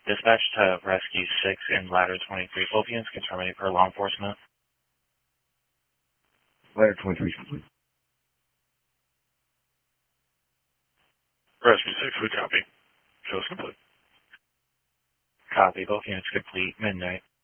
Dispatch to Rescue 6 in Ladder 23. Both units can terminate for law enforcement. Ladder 23 is complete. Rescue 6, we copy. Show's complete. Copy. Both units complete. Midnight.